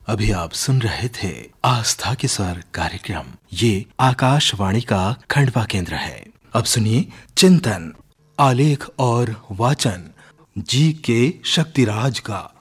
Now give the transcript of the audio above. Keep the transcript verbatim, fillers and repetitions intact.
अभी आप सुन रहे थे आस्था के स्वर कार्यक्रम। ये आकाशवाणी का खंडवा केंद्र है। अब सुनिए चिंतन, आलेख और वाचन जी के शक्तिराज का।